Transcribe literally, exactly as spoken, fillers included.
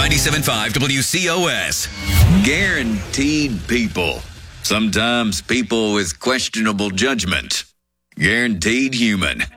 ninety-seven point five W C O S. Guaranteed people. Sometimes people with questionable judgment. Guaranteed human.